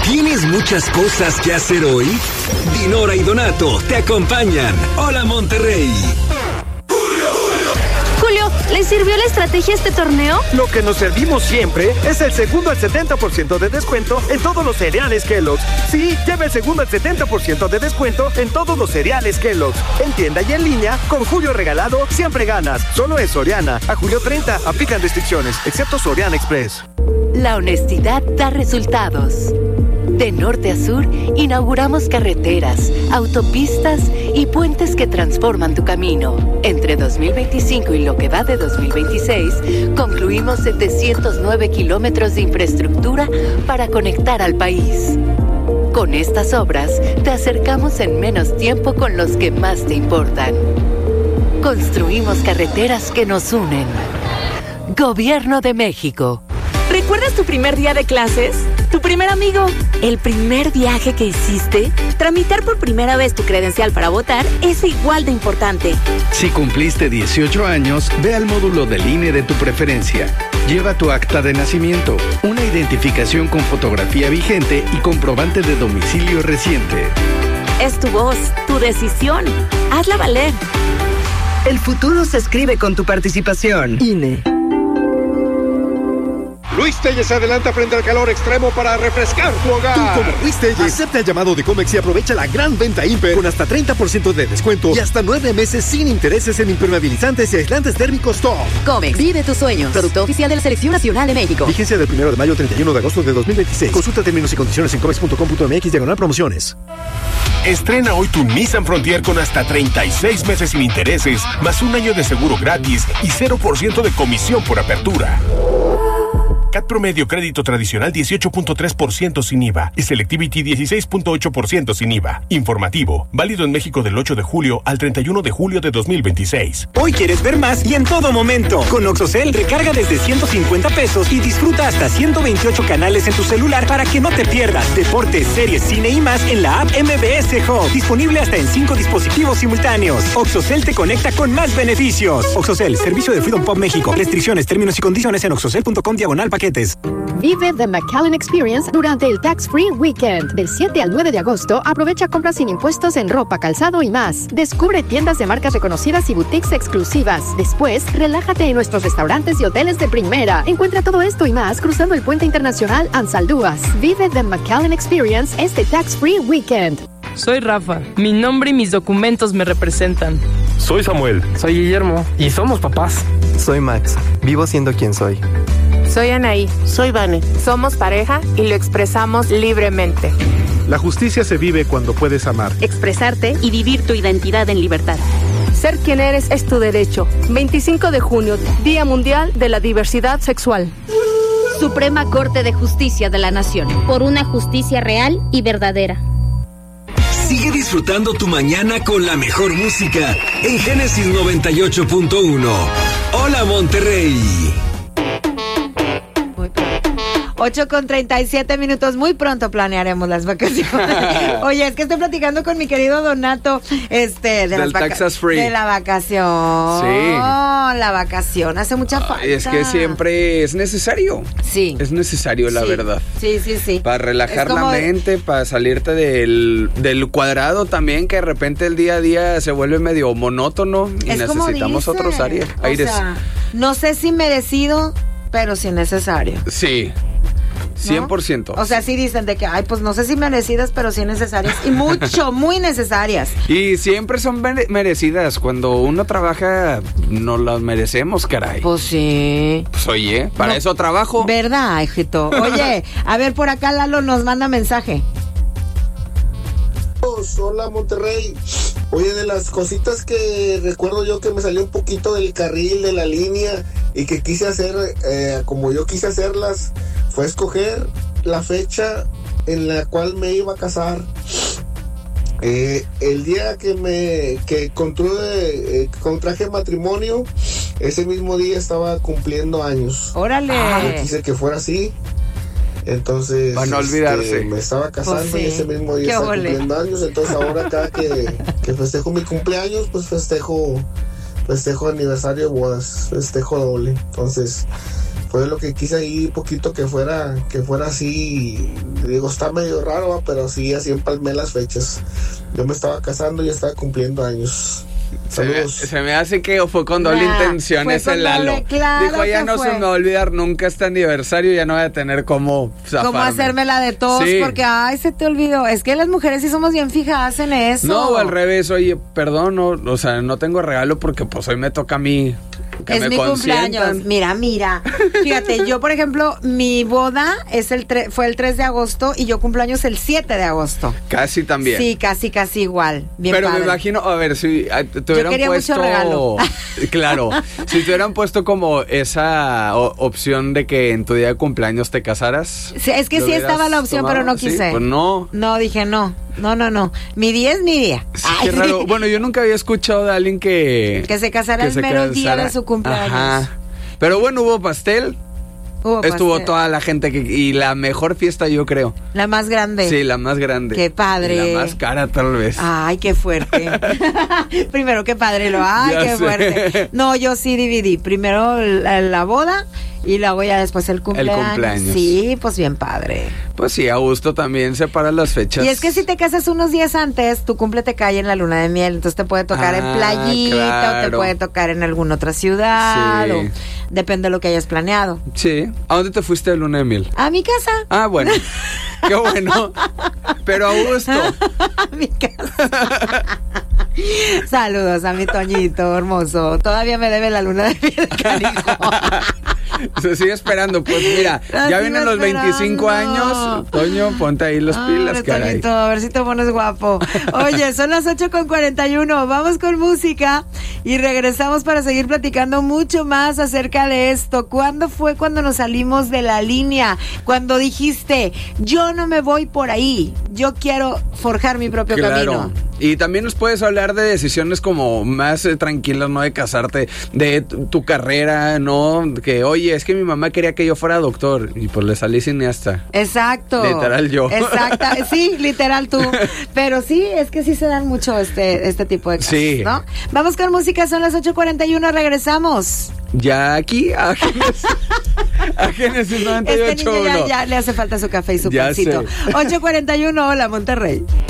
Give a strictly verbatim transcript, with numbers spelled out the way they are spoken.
¿Tienes muchas cosas que hacer hoy? Dinora y Donato te acompañan. Hola, Monterrey. Julio, ¿le sirvió la estrategia a este torneo? Lo que nos servimos siempre es el segundo al setenta por ciento de descuento en todos los cereales Kellogg's. Sí, lleva el segundo al setenta por ciento de descuento en todos los cereales Kellogg's. En tienda y en línea, con Julio regalado, siempre ganas. Solo es Soriana. A julio treinta, aplican restricciones, excepto Soriana Express. La honestidad da resultados. De norte a sur, inauguramos carreteras, autopistas y puentes que transforman tu camino. Entre dos mil veinticinco y lo que va de dos mil veintiséis, concluimos setecientos nueve kilómetros de infraestructura para conectar al país. Con estas obras, te acercamos en menos tiempo con los que más te importan. Construimos carreteras que nos unen. Gobierno de México. ¿Recuerdas tu primer día de clases? ¿Tu primer amigo? ¿El primer viaje que hiciste? Tramitar por primera vez tu credencial para votar es igual de importante. Si cumpliste dieciocho años, ve al módulo del I N E de tu preferencia. Lleva tu acta de nacimiento, una identificación con fotografía vigente y comprobante de domicilio reciente. Es tu voz, tu decisión. Hazla valer. El futuro se escribe con tu participación. I N E. Luis Telles se adelanta frente al calor extremo para refrescar tu hogar. Tú, como Luis Telles, acepta el llamado de Comex y aprovecha la gran venta Imper con hasta treinta por ciento de descuento y hasta nueve meses sin intereses en impermeabilizantes y aislantes térmicos top. Comex, vive tus sueños. Producto oficial de la Selección Nacional de México. Vigencia del primero de mayo al treinta y uno de agosto de dos mil veintiséis. Consulta términos y condiciones en comex punto com punto mx diagonal promociones. Estrena hoy tu Nissan Frontier con hasta treinta y seis meses sin intereses, más un año de seguro gratis y cero por ciento de comisión por apertura. C A T promedio crédito tradicional dieciocho punto tres por ciento sin I V A y Selectivity dieciséis punto ocho por ciento sin I V A. Informativo, válido en México del ocho de julio al treinta y uno de julio de dos mil veintiséis. Hoy quieres ver más y en todo momento. Con Oxocel recarga desde ciento cincuenta pesos y disfruta hasta ciento veintiocho canales en tu celular para que no te pierdas deportes, series, cine y más en la app M B S Hub. Disponible hasta en cinco dispositivos simultáneos. Oxocel te conecta con más beneficios. Oxocel, servicio de Freedom Pop México. Restricciones, términos y condiciones en oxocel punto com diagonal paquetes. Vive The McAllen Experience durante el Tax Free Weekend. Del siete al nueve de agosto, aprovecha compras sin impuestos en ropa, calzado y más. Descubre tiendas de marcas reconocidas y boutiques exclusivas. Después, relájate en nuestros restaurantes y hoteles de primera. Encuentra todo esto y más cruzando el puente internacional Ansaldúas. Vive The McAllen Experience este Tax Free Weekend. Soy Rafa. Mi nombre y mis documentos me representan. Soy Samuel. Soy Guillermo. Y somos papás. Soy Max. Vivo siendo quien soy. Soy Anaí. Soy Vane. Somos pareja y lo expresamos libremente. La justicia se vive cuando puedes amar, expresarte y vivir tu identidad en libertad. Ser quien eres es tu derecho. veinticinco de junio, Día Mundial de la Diversidad Sexual. Suprema Corte de Justicia de la Nación. Por una justicia real y verdadera. Sigue disfrutando tu mañana con la mejor música en Génesis noventa y ocho punto uno. Hola, Monterrey. ocho con treinta y siete minutos, muy pronto planearemos las vacaciones. Oye, es que estoy platicando con mi querido Donato, este, de, Del las Texas Free. de la vacación. Sí. La vacación, hace mucha falta. Es que siempre es necesario. Sí. Es necesario, la sí. verdad. Sí, sí, sí. Para relajar como... la mente, para salirte del, del cuadrado también, que de repente el día a día se vuelve medio monótono y es necesitamos dice, otros aires. O aires. Sea, no sé si merecido, pero sí necesario. Sí. cien por ciento. ¿No? O sea, sí dicen de que, ay, pues no sé si merecidas, pero sí necesarias. Y mucho, muy necesarias. Y siempre son merecidas. Cuando uno trabaja, nos las merecemos, caray. Pues sí. Pues oye, para no, eso trabajo. ¿Verdad, hijito? Oye, a ver, por acá Lalo nos manda mensaje. Hola, Monterrey. Oye, de las cositas que recuerdo yo que me salió un poquito del carril, de la línea, y que quise hacer eh, como yo quise hacerlas, fue escoger la fecha en la cual me iba a casar. Eh, el día que me que contraje, eh, contraje matrimonio, ese mismo día estaba cumpliendo años. ¡Órale! Yo quise que fuera así. Entonces, para no olvidarse. Este, me estaba casando pues sí. y ese mismo día estaba ole. cumpliendo años. Entonces ahora cada que, que festejo mi cumpleaños, pues festejo festejo aniversario de bodas, festejo doble. Entonces fue lo que quise ahí poquito que fuera, que fuera así. Digo, está medio raro, ¿va? Pero sí, así empalmé las fechas. Yo me estaba casando y ya estaba cumpliendo años. Se me, se me hace que fue con doble Nah, intención fue ese con Lalo. doble, claro Dijo, ya que no fue. se me va a olvidar nunca este aniversario, ya no voy a tener cómo zafarme. ¿Cómo hacérmela de tos? Sí. Porque, ay, se te olvidó. Es que las mujeres sí somos bien fijadas en eso. No, al revés, oye, perdón, no, o sea, no tengo regalo porque pues hoy me toca a mí que es me mi consientan. cumpleaños. Mira, mira. Fíjate, yo, por ejemplo, mi boda es el tre- fue el tres de agosto y yo cumpleaños el siete de agosto. Casi también. Sí, casi, casi igual. Bien Pero padre. me imagino, a ver, si ah, te hubieran quería puesto. mucho regalo. Claro, si te hubieran puesto como esa o- opción de que en tu día de cumpleaños te casaras. Sí, es que ¿lo sí hubieras estaba la opción, tomado? pero no Sí, quise. pues no. No, dije no. No, no, no. Mi día es mi día. Sí, Ay, qué raro. Bueno, yo nunca había escuchado de alguien que. Que se casara el mero día de su cumpleaños. Ajá. Pero bueno, hubo pastel. Hubo Estuvo pastel. toda la gente que, y la mejor fiesta, yo creo. La más grande. Sí, la más grande. Qué padre. Y la más cara, tal vez. Ay, qué fuerte. Primero, qué padre lo. Ay, Ya qué sé. fuerte. No, yo sí dividí. Primero la, la boda y luego ya después el cumpleaños. cumpleaños. Sí, pues bien padre. Pues sí, a gusto también separan las fechas. Y es que si te casas unos días antes, tu cumple te cae en la luna de miel, entonces te puede tocar Ah, en playita o te claro. puede tocar en alguna otra ciudad, Sí. o depende de lo que hayas planeado. Sí. ¿A dónde te fuiste de luna de miel? A mi casa. Ah, bueno. Qué bueno. Pero a gusto. A mi casa. Saludos a mi Toñito hermoso. Todavía me debe la luna de miel, canijo. Se sigue esperando. Pues mira, La ya sigo vienen los veinticinco esperando. años. Toño, ponte ahí las pilas, Ay, caray. Toñito, a ver si te pones guapo. Oye, son las ocho con cuarenta y uno. Vamos con música y regresamos para seguir platicando mucho más acerca de esto. ¿Cuándo fue cuando nos salimos de la línea? Cuando dijiste, yo no me voy por ahí. Yo quiero forjar mi propio Claro. camino. Y también nos puedes hablar de decisiones como más eh, tranquilas, ¿no? De casarte, de tu, tu carrera, ¿no? Que, oye, es que mi mamá quería que yo fuera doctor y pues le salí cineasta. Exacto. Literal yo. Exacto. Sí, literal tú. Pero sí, es que sí se dan mucho este, este tipo de cosas, Sí. ¿no? Vamos con música, son las ocho cuarenta y uno, regresamos. Ya aquí, a Génesis, a Génesis noventa y Este ocho niño ya, uno. ya le hace falta su café y su Ya pancito. sé. ocho cuarenta y uno, hola Monterrey.